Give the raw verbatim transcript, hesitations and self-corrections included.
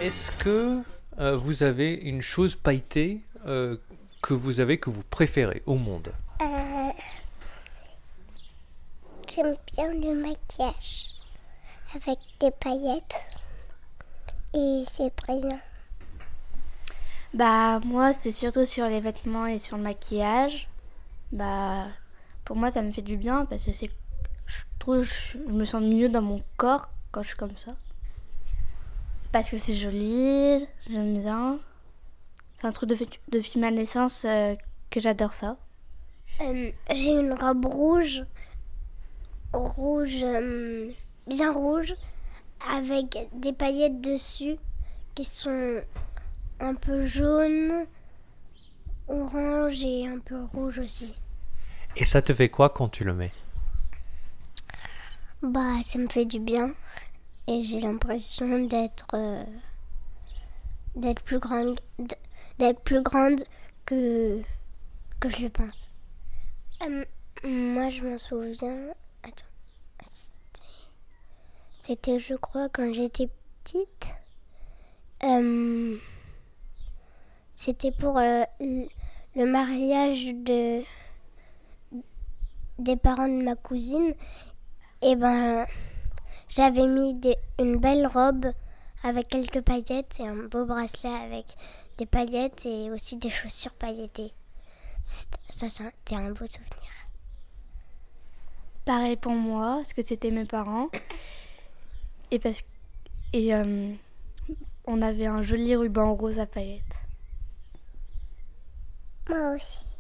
Est-ce que euh, vous avez une chose pailletée euh, que vous avez que vous préférez au monde? Euh, J'aime bien le maquillage avec des paillettes et c'est brillant. Bah moi c'est surtout sur les vêtements et sur le maquillage. Bah pour moi ça me fait du bien parce que c'est, je trouve je, je me sens mieux dans mon corps quand je suis comme ça. Parce que c'est joli, j'aime bien. C'est un truc depuis, depuis ma naissance euh, que j'adore ça. Euh, j'ai une robe rouge, rouge, euh, bien rouge, avec des paillettes dessus qui sont un peu jaunes, orange et un peu rouge aussi. Et ça te fait quoi quand tu le mets? Bah, ça me fait du bien et j'ai l'impression d'être euh, d'être plus grande, d'être plus grande que que je le pense. Euh, moi, je m'en souviens. Attends, c'était, c'était, je crois, quand j'étais petite. Euh, c'était pour euh, le mariage de des parents de ma cousine. Et ben, j'avais mis des, une belle robe avec quelques paillettes et un beau bracelet avec des paillettes et aussi des chaussures paillettées. Ça, c'était un beau souvenir. Pareil pour moi, parce que c'était mes parents. Et parce que et euh, on avait un joli ruban rose à paillettes. Moi aussi.